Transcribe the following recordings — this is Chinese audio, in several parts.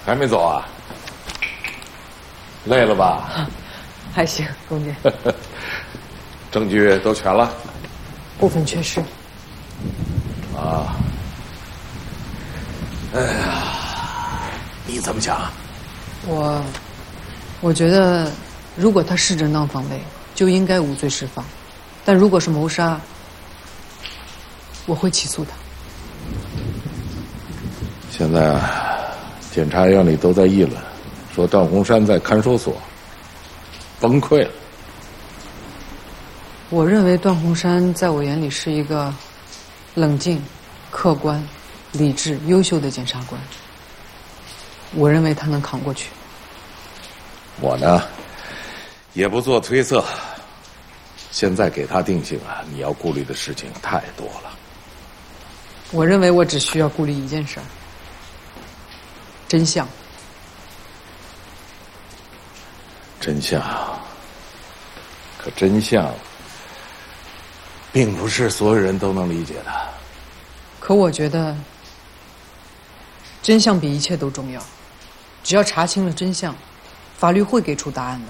还没走啊？累了吧？ 还行，公爵。 证据都全了？ 部分缺失。 啊。哎呀，你怎么想？ 我觉得，如果他是正当防卫，就应该无罪释放；但如果是谋杀，我会起诉他。 现在啊，检察院里都在议论，说段洪山在看守所崩溃了。 我认为段洪山在我眼里是一个冷静、客观、理智、优秀的检察官。我认为他能扛过去。 我呢，也不做推测。现在给他定性啊，你要顾虑的事情太多了。 我认为我只需要顾虑一件事儿：真相。 真相，可真相并不是所有人都能理解的。 可我觉得，真相比一切都重要。只要查清了真相，法律会给出答案的。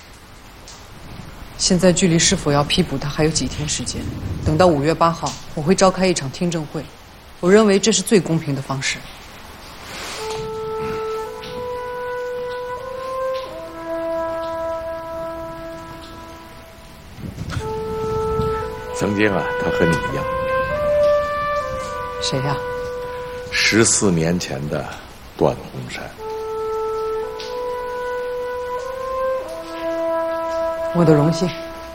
现在距离是否要批捕他还有几天时间，等到5月8号，我会召开一场听证会。我认为这是最公平的方式。 曾经啊，他和你一样。 谁呀 ？14年前的段洪山。 我的荣幸。